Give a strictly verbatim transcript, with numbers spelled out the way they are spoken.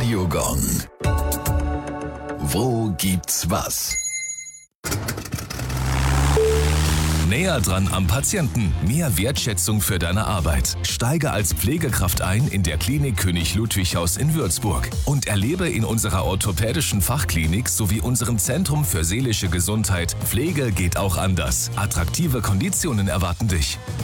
Radiogong. Wo gibt's was? Näher dran am Patienten. Mehr Wertschätzung für deine Arbeit. Steige als Pflegekraft ein in der Klinik König Ludwig Haus in Würzburg und erlebe in unserer orthopädischen Fachklinik sowie unserem Zentrum für seelische Gesundheit Pflege geht auch anders. Attraktive Konditionen erwarten dich.